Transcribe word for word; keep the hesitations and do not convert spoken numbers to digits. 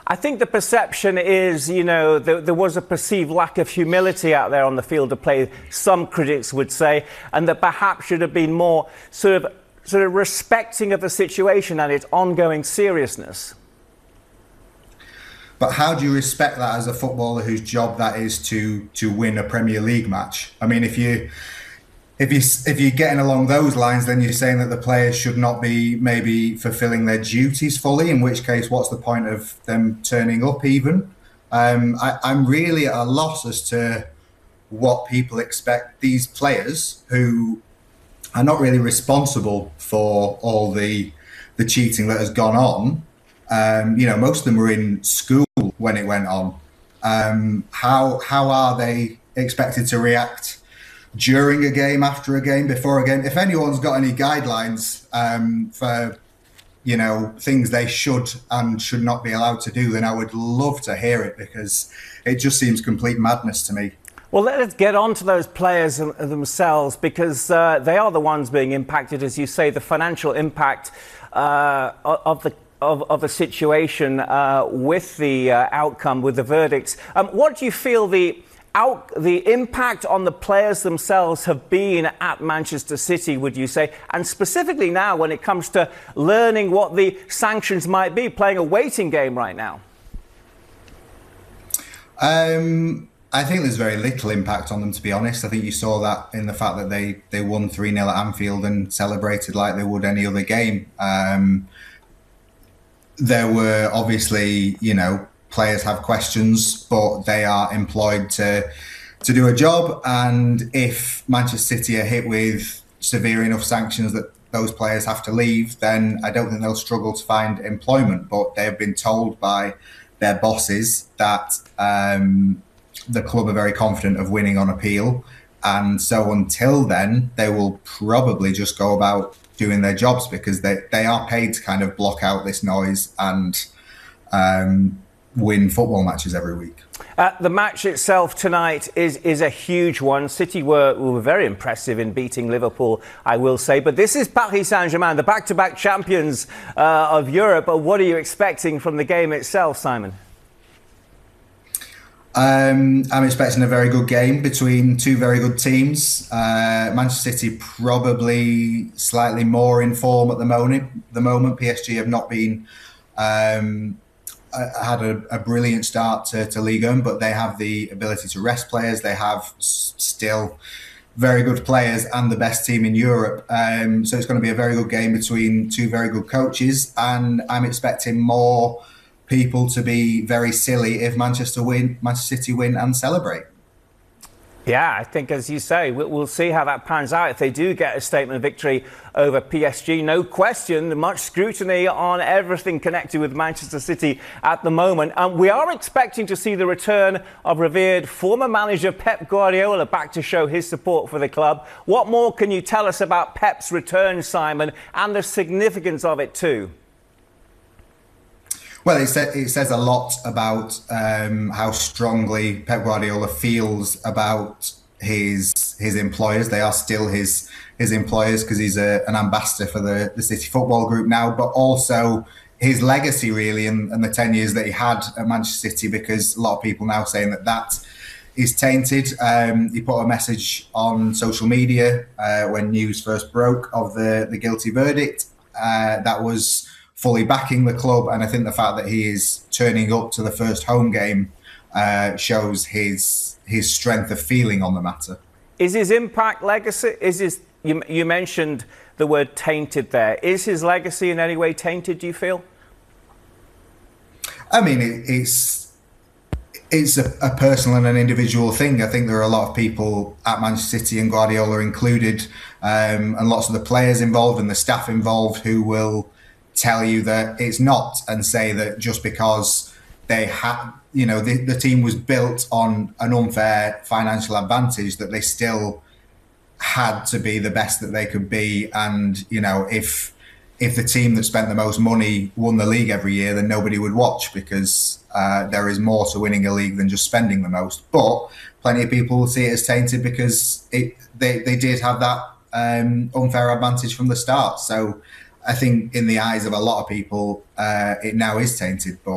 I think the perception is, you know, there, there was a perceived lack of humility out there on the field of play, some critics would say, and that perhaps should have been more sort of, sort of respecting of the situation and its ongoing seriousness. But how do you respect that as a footballer whose job that is to to win a Premier League match? I mean, if you if you if you're getting along those lines, then you're saying that the players should not be maybe fulfilling their duties fully. In which case, what's the point of them turning up? Even um, I, I'm really at a loss as to what people expect these players who are not really responsible for all the the cheating that has gone on. Um, you know, most of them were in school when it went on. Um, how how are they expected to react during a game, after a game, before a game? If anyone's got any guidelines um, for, you know, things they should and should not be allowed to do, then I would love to hear it, because it just seems complete madness to me. Well, let us get on to those players themselves, because uh, they are the ones being impacted, as you say, the financial impact uh, of the Of, of a situation uh, with the uh, outcome, with the verdicts. Um, what do you feel the out, the impact on the players themselves have been at Manchester City, would you say? And specifically now when it comes to learning what the sanctions might be, playing a waiting game right now? Um, I think there's very little impact on them, to be honest. I think you saw that in the fact that they, they won three nil at Anfield and celebrated like they would any other game. Um, There were obviously, you know, players have questions, but they are employed to to do a job. And if Manchester City are hit with severe enough sanctions that those players have to leave, then I don't think they'll struggle to find employment. But they have been told by their bosses that um, the club are very confident of winning on appeal. And so until then, they will probably just go about doing their jobs, because they, they are paid to kind of block out this noise and um, win football matches every week. Uh, the match itself tonight is is a huge one. City were, were very impressive in beating Liverpool, I will say. But this is Paris Saint-Germain, the back-to-back champions uh, of Europe. But what are you expecting from the game itself, Simon? Um, I'm expecting a very good game between two very good teams. Uh, Manchester City probably slightly more in form at the moment. The moment P S G have not been um, had a, a brilliant start to, to Ligue one, but they have the ability to rest players. They have s- still very good players and the best team in Europe. Um, so it's going to be a very good game between two very good coaches, and I'm expecting more people to be very silly if Manchester win, Manchester City win and celebrate. Yeah, I think, as you say, we'll see how that pans out if they do get a statement victory over P S G. No question, much scrutiny on everything connected with Manchester City at the moment. And we are expecting to see the return of revered former manager Pep Guardiola back to show his support for the club. What more can you tell us about Pep's return, Simon, and the significance of it too? Well, it, sa- it says a lot about um, how strongly Pep Guardiola feels about his his employers. They are still his his employers, because he's a, an ambassador for the, the City Football Group now, but also his legacy, really, and, and the ten years that he had at Manchester City, because a lot of people now saying that that is tainted. Um, he put a message on social media uh, when news first broke of the, the guilty verdict. Uh, that was fully backing the club, and I think the fact that he is turning up to the first home game uh, shows his his strength of feeling on the matter. Is his impact legacy? Is his you, you mentioned the word tainted there? Is his legacy in any way tainted, do you feel? I mean, it, it's it's a, a personal and an individual thing. I think there are a lot of people at Manchester City, and Guardiola included, um, and lots of the players involved and the staff involved, who will tell you that it's not, and say that just because they had, you know, the, the team was built on an unfair financial advantage, that they still had to be the best that they could be. And, you know, if if the team that spent the most money won the league every year, then nobody would watch, because uh, there is more to winning a league than just spending the most. But plenty of people will see it as tainted, because it they, they did have that um, unfair advantage from the start. So I think in the eyes of a lot of people, uh, it now is tainted. But